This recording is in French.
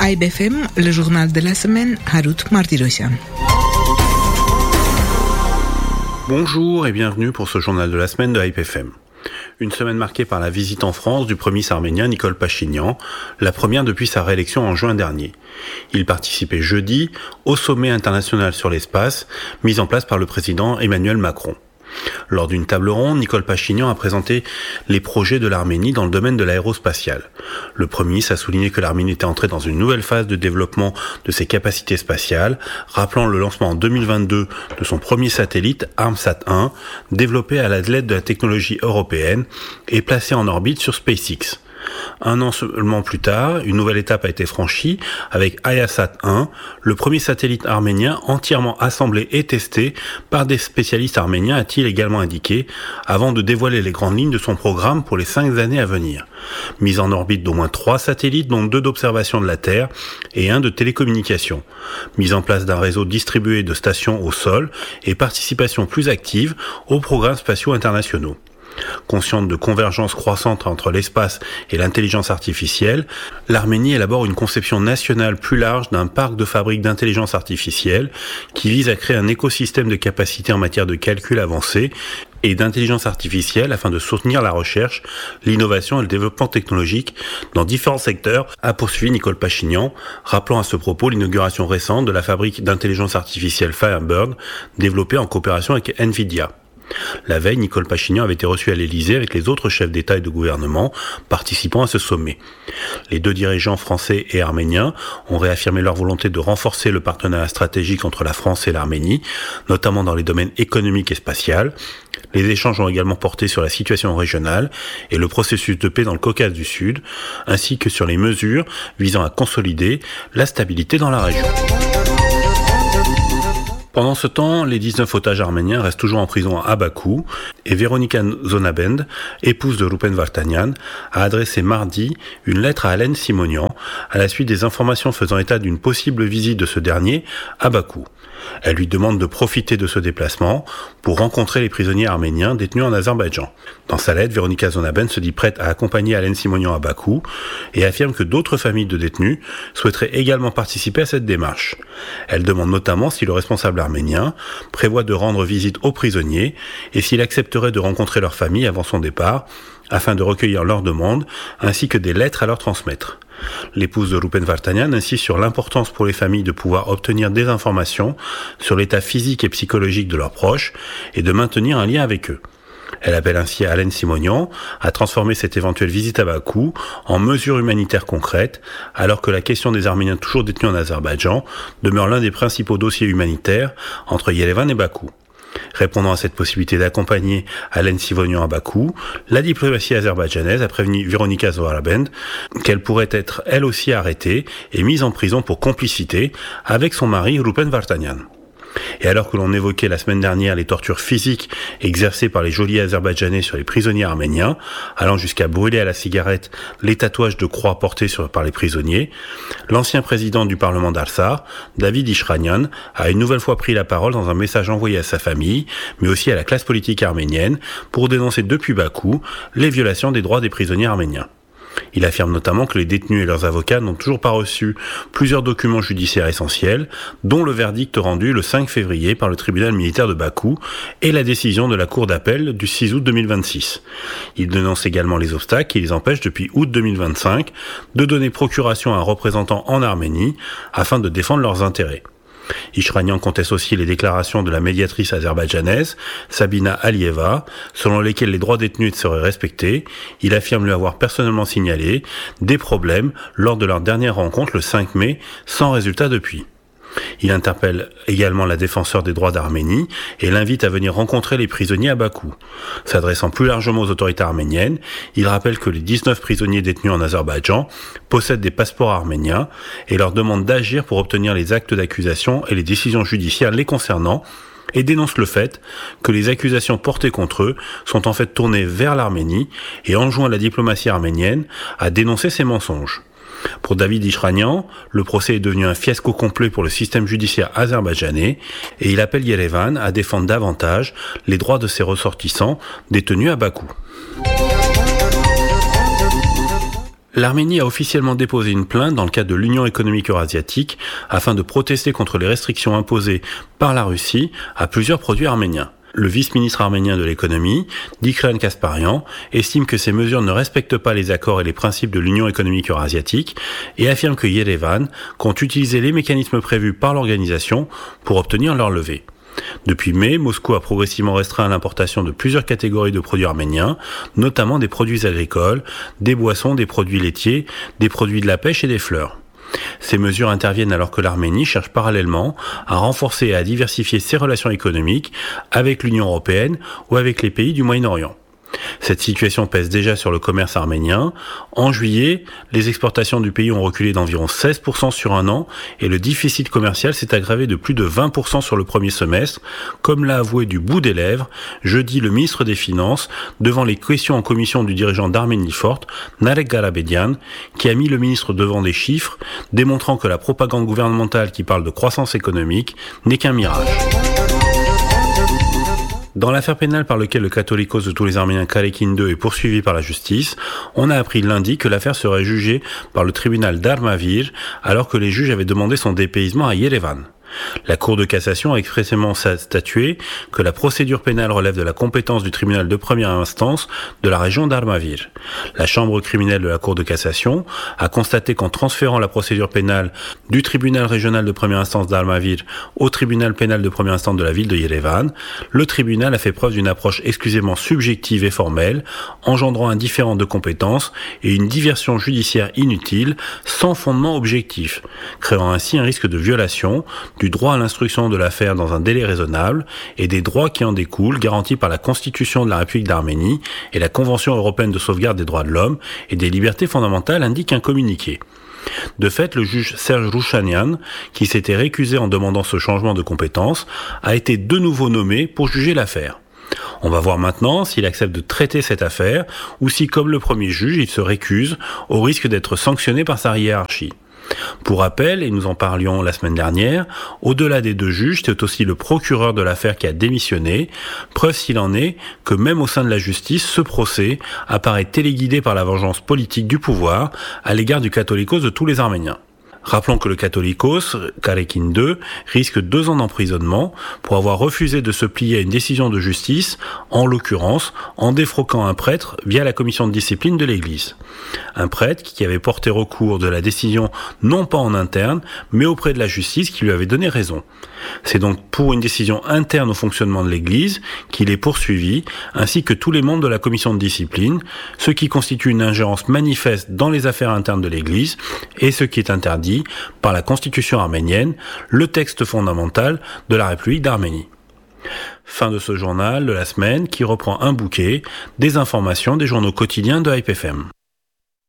AIBFM, le journal de la semaine, Harut Martirosyan. Bonjour et bienvenue pour ce journal de la semaine de AIBFM. Une semaine marquée par la visite en France du premier ministre arménien Nikol Pachinian, la première depuis sa réélection en juin dernier. Il participait jeudi au sommet international sur l'espace, mis en place par le président Emmanuel Macron. Lors d'une table ronde, Nikol Pachinian a présenté les projets de l'Arménie dans le domaine de l'aérospatial. Le Premier ministre a souligné que l'Arménie était entrée dans une nouvelle phase de développement de ses capacités spatiales, rappelant le lancement en 2022 de son premier satellite, Armsat-1, développé à l'aide de la technologie européenne et placé en orbite sur SpaceX. Un an seulement plus tard, une nouvelle étape a été franchie avec Ayasat-1, le premier satellite arménien entièrement assemblé et testé par des spécialistes arméniens, a-t-il également indiqué, avant de dévoiler les grandes lignes de son programme pour les 5 années à venir. Mise en orbite d'au moins 3 satellites, dont 2 d'observation de la Terre et 1 de télécommunication. Mise en place d'un réseau distribué de stations au sol et participation plus active aux programmes spatiaux internationaux. Consciente de convergence croissante entre l'espace et l'intelligence artificielle, l'Arménie élabore une conception nationale plus large d'un parc de fabriques d'intelligence artificielle qui vise à créer un écosystème de capacités en matière de calcul avancé et d'intelligence artificielle afin de soutenir la recherche, l'innovation et le développement technologique dans différents secteurs, a poursuivi Nikol Pachinian, rappelant à ce propos l'inauguration récente de la fabrique d'intelligence artificielle Firebird, développée en coopération avec Nvidia. La veille, Nikol Pachinian avait été reçu à l'Elysée avec les autres chefs d'État et de gouvernement participant à ce sommet. Les 2 dirigeants français et arméniens ont réaffirmé leur volonté de renforcer le partenariat stratégique entre la France et l'Arménie, notamment dans les domaines économiques et spatial. Les échanges ont également porté sur la situation régionale et le processus de paix dans le Caucase du Sud, ainsi que sur les mesures visant à consolider la stabilité dans la région. Pendant ce temps, les 19 otages arméniens restent toujours en prison à Bakou et Veronika Zonabend, épouse de Rupen Vartanian, a adressé mardi une lettre à Alen Simonian à la suite des informations faisant état d'une possible visite de ce dernier à Bakou. Elle lui demande de profiter de ce déplacement pour rencontrer les prisonniers arméniens détenus en Azerbaïdjan. Dans sa lettre, Veronika Zonabend se dit prête à accompagner Alen Simonian à Bakou et affirme que d'autres familles de détenus souhaiteraient également participer à cette démarche. Elle demande notamment si le responsable arménien prévoit de rendre visite aux prisonniers et s'il accepterait de rencontrer leur famille avant son départ afin de recueillir leurs demandes ainsi que des lettres à leur transmettre. L'épouse de Rupen Vartanian insiste sur l'importance pour les familles de pouvoir obtenir des informations sur l'état physique et psychologique de leurs proches et de maintenir un lien avec eux. Elle appelle ainsi à Alen Simonian à transformer cette éventuelle visite à Bakou en mesures humanitaires concrètes, alors que la question des Arméniens toujours détenus en Azerbaïdjan demeure l'un des principaux dossiers humanitaires entre Yerevan et Bakou. Répondant à cette possibilité d'accompagner Alen Simonian à Bakou, la diplomatie azerbaïdjanaise a prévenu Veronika Zonabend qu'elle pourrait être elle aussi arrêtée et mise en prison pour complicité avec son mari Rupen Vartanian. Et alors que l'on évoquait la semaine dernière les tortures physiques exercées par les geôliers azerbaïdjanais sur les prisonniers arméniens, allant jusqu'à brûler à la cigarette les tatouages de croix portés par les prisonniers, l'ancien président du Parlement d'Arsar, David Ishranian, a une nouvelle fois pris la parole dans un message envoyé à sa famille, mais aussi à la classe politique arménienne, pour dénoncer depuis Bakou les violations des droits des prisonniers arméniens. Il affirme notamment que les détenus et leurs avocats n'ont toujours pas reçu plusieurs documents judiciaires essentiels, dont le verdict rendu le 5 février par le tribunal militaire de Bakou et la décision de la cour d'appel du 6 août 2026. Il dénonce également les obstacles qui les empêchent depuis août 2025 de donner procuration à un représentant en Arménie afin de défendre leurs intérêts. Ishranian conteste aussi les déclarations de la médiatrice azerbaïdjanaise, Sabina Alieva, selon lesquelles les droits détenus seraient respectés. Il affirme lui avoir personnellement signalé des problèmes lors de leur dernière rencontre le 5 mai, sans résultat depuis. Il interpelle également la défenseure des droits d'Arménie et l'invite à venir rencontrer les prisonniers à Bakou. S'adressant plus largement aux autorités arméniennes, il rappelle que les 19 prisonniers détenus en Azerbaïdjan possèdent des passeports arméniens et leur demande d'agir pour obtenir les actes d'accusation et les décisions judiciaires les concernant, et dénonce le fait que les accusations portées contre eux sont en fait tournées vers l'Arménie et enjoint la diplomatie arménienne à dénoncer ces mensonges. Pour David Ishranian, le procès est devenu un fiasco complet pour le système judiciaire azerbaïdjanais et il appelle Yerevan à défendre davantage les droits de ses ressortissants détenus à Bakou. L'Arménie a officiellement déposé une plainte dans le cadre de l'Union économique eurasiatique afin de protester contre les restrictions imposées par la Russie à plusieurs produits arméniens. Le vice-ministre arménien de l'économie, Dikran Kasparian, estime que ces mesures ne respectent pas les accords et les principes de l'Union économique eurasiatique et affirme que Yerevan compte utiliser les mécanismes prévus par l'organisation pour obtenir leur levée. Depuis mai, Moscou a progressivement restreint l'importation de plusieurs catégories de produits arméniens, notamment des produits agricoles, des boissons, des produits laitiers, des produits de la pêche et des fleurs. Ces mesures interviennent alors que l'Arménie cherche parallèlement à renforcer et à diversifier ses relations économiques avec l'Union européenne ou avec les pays du Moyen-Orient. Cette situation pèse déjà sur le commerce arménien. En juillet, les exportations du pays ont reculé d'environ 16% sur un an et le déficit commercial s'est aggravé de plus de 20% sur le premier semestre, comme l'a avoué du bout des lèvres jeudi le ministre des Finances devant les questions en commission du dirigeant d'Arménie Forte, Narek Garabedian, qui a mis le ministre devant des chiffres, démontrant que la propagande gouvernementale qui parle de croissance économique n'est qu'un mirage. Dans l'affaire pénale par laquelle le catholicos de tous les Arméniens Karekin II est poursuivi par la justice, on a appris lundi que l'affaire serait jugée par le tribunal d'Armavir alors que les juges avaient demandé son dépaysement à Yerevan. La Cour de cassation a expressément statué que la procédure pénale relève de la compétence du tribunal de première instance de la région d'Armavir. La chambre criminelle de la Cour de cassation a constaté qu'en transférant la procédure pénale du tribunal régional de première instance d'Armavir au tribunal pénal de première instance de la ville de Yerevan, le tribunal a fait preuve d'une approche exclusivement subjective et formelle, engendrant un différend de compétences et une diversion judiciaire inutile, sans fondement objectif, créant ainsi un risque de violation du droit à l'instruction de l'affaire dans un délai raisonnable et des droits qui en découlent garantis par la Constitution de la République d'Arménie et la Convention européenne de sauvegarde des droits de l'homme et des libertés fondamentales, indique un communiqué. De fait, le juge Serge Rouchanian, qui s'était récusé en demandant ce changement de compétence, a été de nouveau nommé pour juger l'affaire. On va voir maintenant s'il accepte de traiter cette affaire ou si, comme le premier juge, il se récuse au risque d'être sanctionné par sa hiérarchie. Pour rappel, et nous en parlions la semaine dernière, au-delà des deux juges, c'est aussi le procureur de l'affaire qui a démissionné, preuve s'il en est que même au sein de la justice, ce procès apparaît téléguidé par la vengeance politique du pouvoir à l'égard du catholicos de tous les Arméniens. Rappelons que le catholicos, Karekin II, risque 2 ans d'emprisonnement pour avoir refusé de se plier à une décision de justice, en l'occurrence en défroquant un prêtre via la commission de discipline de l'Église. Un prêtre qui avait porté recours de la décision non pas en interne, mais auprès de la justice qui lui avait donné raison. C'est donc pour une décision interne au fonctionnement de l'Église qu'il est poursuivi, ainsi que tous les membres de la commission de discipline, ce qui constitue une ingérence manifeste dans les affaires internes de l'Église et ce qui est interdit par la Constitution arménienne, le texte fondamental de la République d'Arménie. Fin de ce journal de la semaine qui reprend un bouquet des informations des journaux quotidiens de Hype FM.